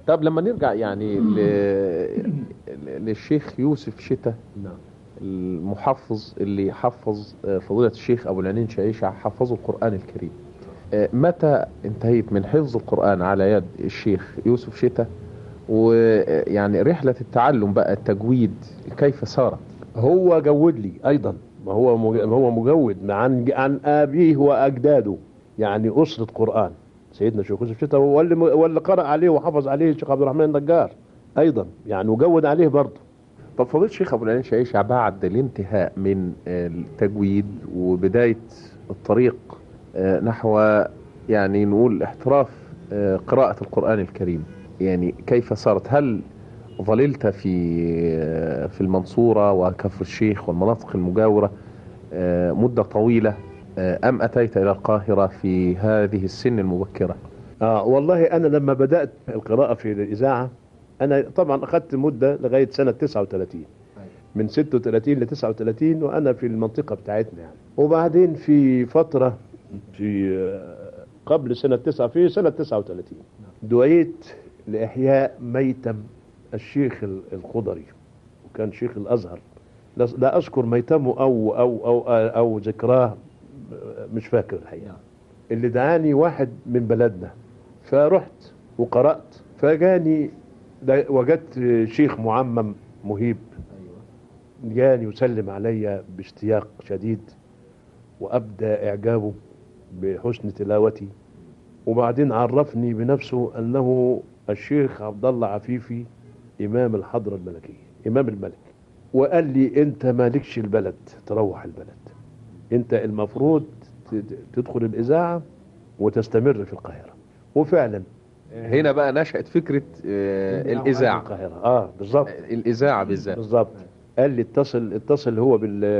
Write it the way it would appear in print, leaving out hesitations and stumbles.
طب لما نرجع يعني للشيخ يوسف شتا، نعم. المحفظ اللي حفظ فضيلة الشيخ أبو العنين شعيشة، حفظوا القرآن الكريم. متى انتهيت من حفظ القرآن على يد الشيخ يوسف شتا؟ ويعني رحلة التعلم بقى التجويد كيف سارت؟ هو جود لي ايضا، ما هو هو مجود عن ابيه واجداده، يعني اسره قران. سيدنا الشيخ يوسف شتا هو اللي قرأ عليه وحفظ عليه الشيخ عبد الرحمن النجار ايضا، يعني وجود عليه برضه. طب فضيلة الشيخ أبو العنين شعيشة بعد الانتهاء من التجويد وبداية الطريق نحو يعني نقول احتراف قراءة القرآن الكريم، يعني كيف صارت؟ هل ظللت في المنصورة وكفر الشيخ والمناطق المجاورة مدة طويلة، أم أتيت إلى القاهرة في هذه السن المبكرة؟ والله انا لما بدات القراءه في الاذاعه، انا طبعا اخذت مده لغايه سنه 39، من 36 ل 39 وانا في المنطقه بتاعتنا يعني. وبعدين في فتره في قبل سنه 9، في سنه 39 دعيت لاحياء ميتم الشيخ الخضري، وكان شيخ الازهر. لا اذكر ميتمه او ذكراه، مش فاكر الحقيقه. اللي دعاني واحد من بلدنا، فرحت وقرأت، فجاني وجدت شيخ معمم مهيب، جاني وسلم علي باشتياق شديد، وأبدى إعجابه بحسن تلاوتي. وبعدين عرفني بنفسه أنه الشيخ عبد الله عفيفي إمام الحضرة الملكية، إمام الملك. وقال لي أنت مالكش البلد، تروح البلد، أنت المفروض تدخل الإذاعة وتستمر في القاهرة. وفعلا هنا بقى نشأت فكرة الإذاعة. القاهرة بالظبط، الإذاعة بالذات. بالظبط. قال لي اتصل هو